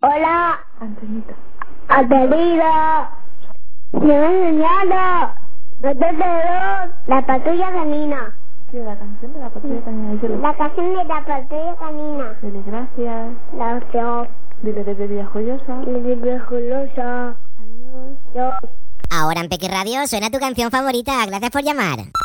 Hola. Antonito. Antonito. Me he enseñado. No te perdón. La patrulla canina. ¿Qué? La canción de la patrulla canina. Díselo. La canción de la patrulla canina. Dile gracias. La opción. Dile desde Villajoyosa. Desde Villajoyosa. Adiós. Yo. Ahora en Peque Radio suena tu canción favorita. Gracias por llamar.